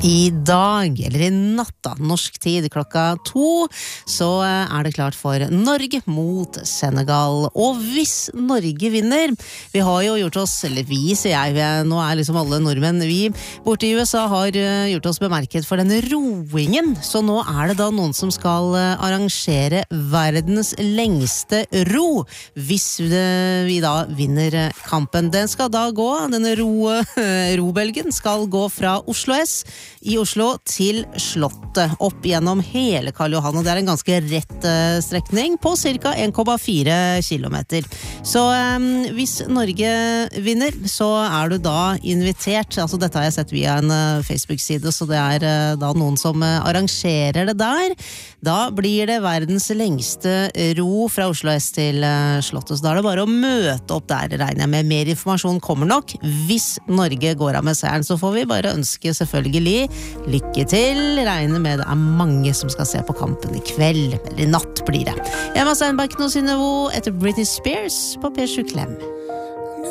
I dag, eller I natt da, norsk tid, klokka 2, så det klart for Norge mot Senegal. Og hvis Norge vinner, vi har jo gjort oss, eller vi, sier jeg, nå liksom alle nordmenn, vi borte I USA har gjort oss bemerket for denne roingen, så nå det da noen som skal arrangere verdens lengste ro, hvis vi da vinner kampen. Den skal da gå, denne robelgen skal gå fra Oslo S I Oslo til Slottet, opp gjennom hele Karl Johan, og det en ganske rett strekning på cirka 1,4 kilometer. Så hvis Norge vinner, så du da invitert, altså dette har jeg sett via en Facebook-side, så det da noen som arrangerer det der. Da blir det verdens lengste ro fra Oslo S til Slottet, så da det bare å møte opp der, regner jeg med. Mer informasjon kommer nok. Hvis Norge går av med seieren, så får vi bare ønske selvfølgelig lykke til. Regner med det mange som skal se på kampen I kveld, eller I natt blir det. Emma Steinbakken og Synnøve etter Britney Spears på P7 Klem.